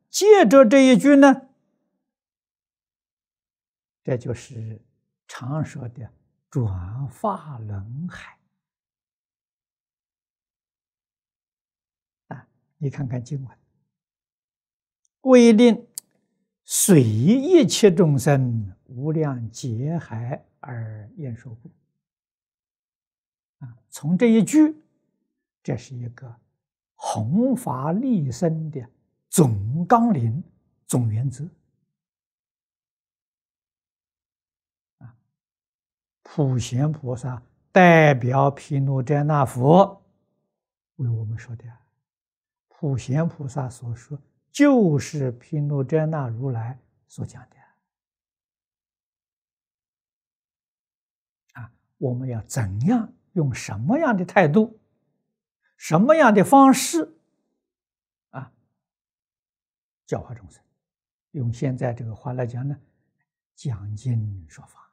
接着这一句呢，这就是常说的转化轮海啊！你看看经文，为令随一切众生无量劫海而言说故啊！从这一句，这是一个弘法利生的总纲领、总原则啊！普贤菩萨代表毗卢遮那佛为我们说的，普贤菩萨所说，就是毗卢遮那如来所讲的啊！我们要怎样用什么样的态度、什么样的方式啊，教化众生？用现在这个话来讲呢，讲经说法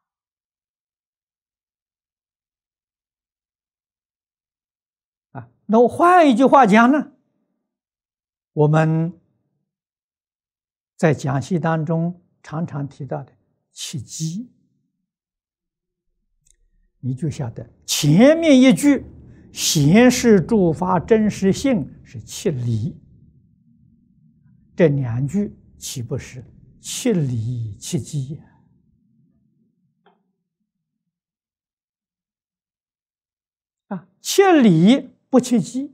啊。那我换一句话讲呢，我们在讲习当中常常提到的契机，你就晓得前面一句显示诸法真实性是契理，这两句岂不是契理契机呀？啊，切理不切机，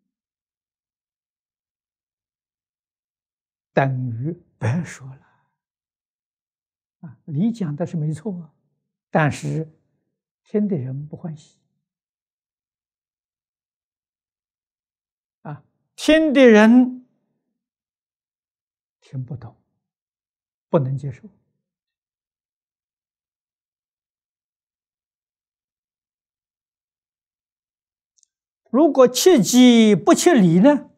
等于白说了啊！理讲的是没错啊，但是听的人不欢喜啊，听的人听不懂，不能接受。如果切机不切理呢？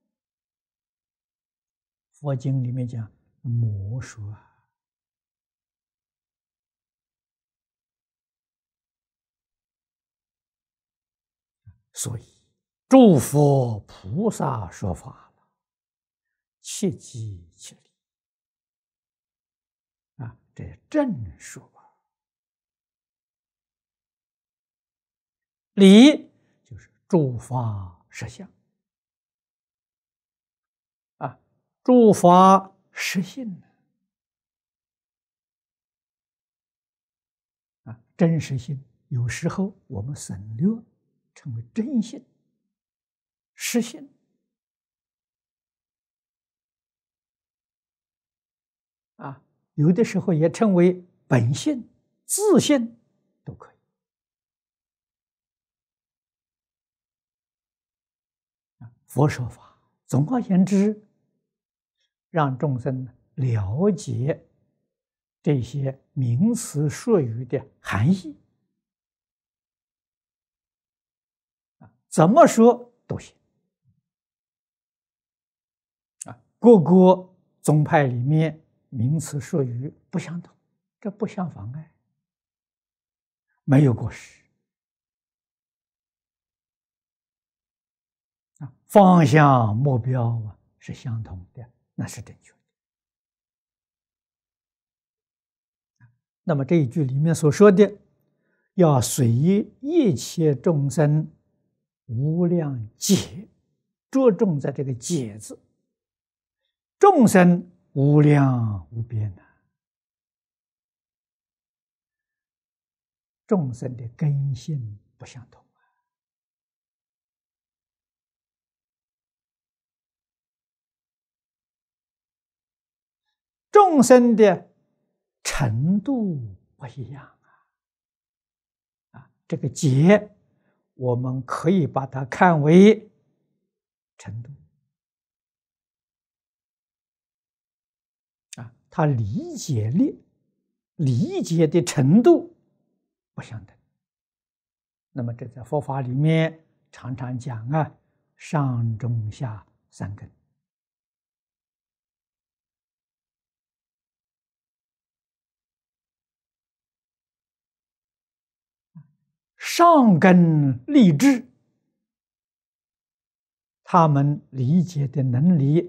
佛经里面讲魔说啊。所以诸佛菩萨说法了，切机切理啊，这正说啊。理就是诸法实相啊，诸法实性啊，真实性有时候我们省略称为真性、实性啊，有的时候也称为本性、自性都可以啊。佛说法，总而言之，让众生了解这些名词术语的含义啊，怎么说都行啊。各个宗派里面名词术语不相同，这不相妨碍，没有过失啊。方向目标是相同的，那是正确的。那么这一句里面所说的，要随一切众生无量劫，着重在这个劫字，众生无量无边呐，众生的根性不相同啊，众生的程度不一样啊，这个劫我们可以把它看为程度啊，他理解力、理解的程度不相等。那么这在佛法里面常常讲啊，上中下三根。上根立志，他们理解的能力